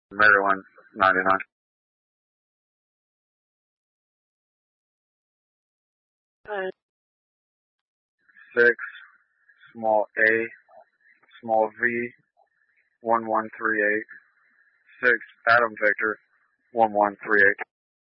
Maryland 99. 6, small a, small v, 1138. 6, Adam Victor 1138.